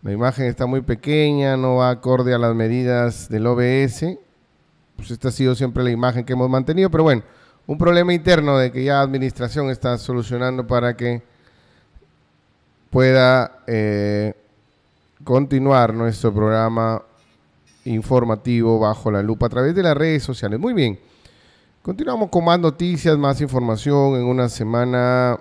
La imagen está muy pequeña, no va acorde a las medidas del OBS. Pues esta ha sido siempre la imagen que hemos mantenido, pero bueno, un problema interno de que ya la administración está solucionando para que pueda continuar nuestro programa informativo bajo la lupa a través de las redes sociales. Muy bien, continuamos con más noticias, más información en una semana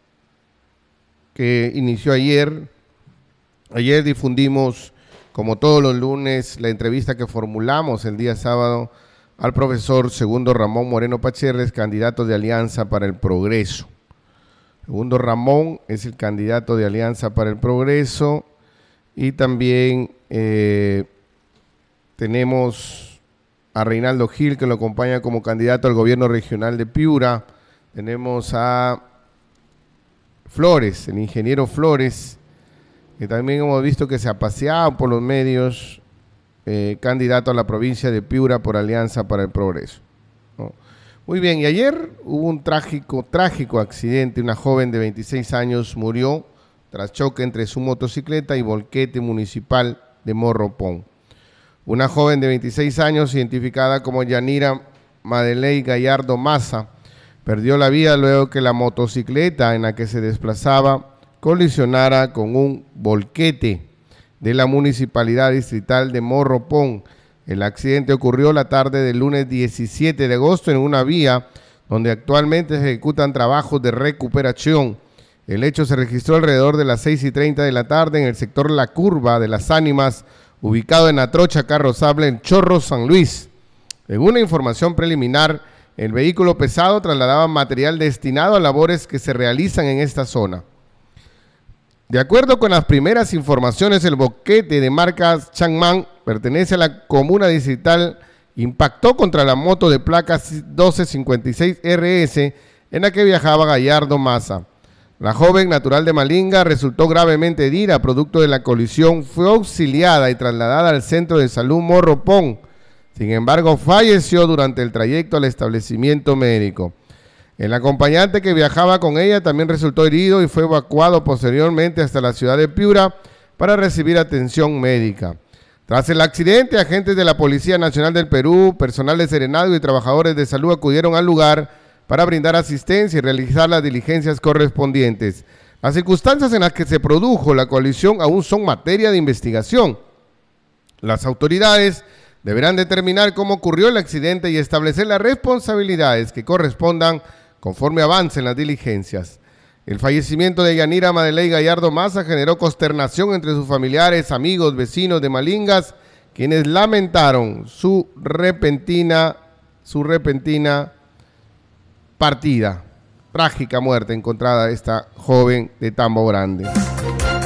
que inició ayer. Ayer difundimos, como todos los lunes, la entrevista que formulamos el día sábado al profesor Segundo Ramón Moreno Pacherres, candidato de Alianza para el Progreso. Segundo Ramón es el candidato de Alianza para el Progreso y también tenemos a Reinaldo Gil, que lo acompaña como candidato al gobierno regional de Piura. Tenemos a Flores, el ingeniero Flores, que también hemos visto que se ha paseado por los medios, candidato a la provincia de Piura por Alianza para el Progreso, ¿no? Muy bien, y ayer hubo un trágico accidente. Una joven de 26 años murió tras choque entre su motocicleta y volquete municipal de Morropón. Una joven de 26 años, identificada como Yanira Madeley Gallardo Maza, perdió la vida luego que la motocicleta en la que se desplazaba colisionara con un volquete de la Municipalidad Distrital de Morropón. El accidente ocurrió la tarde del lunes 17 de agosto en una vía donde actualmente se ejecutan trabajos de recuperación. El hecho se registró alrededor de las 6:30 de la tarde en el sector La Curva de las Ánimas, ubicado en Atrocha Carrozable, en Chorro, San Luis. Según una información preliminar, el vehículo pesado trasladaba material destinado a labores que se realizan en esta zona. De acuerdo con las primeras informaciones, el boquete de marca Changman pertenece a la comuna distrital, impactó contra la moto de placas 1256 RS en la que viajaba Gallardo Maza. La joven, natural de Malinga, resultó gravemente herida producto de la colisión, fue auxiliada y trasladada al Centro de Salud Morropón. Sin embargo, falleció durante el trayecto al establecimiento médico. El acompañante que viajaba con ella también resultó herido y fue evacuado posteriormente hasta la ciudad de Piura para recibir atención médica. Tras el accidente, agentes de la Policía Nacional del Perú, personal de Serenazgo y trabajadores de salud acudieron al lugar para brindar asistencia y realizar las diligencias correspondientes. Las circunstancias en las que se produjo la colisión aún son materia de investigación. Las autoridades deberán determinar cómo ocurrió el accidente y establecer las responsabilidades que correspondan conforme avancen las diligencias. El fallecimiento de Yanira Madeley Gallardo Maza generó consternación entre sus familiares, amigos, vecinos de Malingas, quienes lamentaron su repentina partida. Trágica muerte encontrada esta joven de Tambo Grande.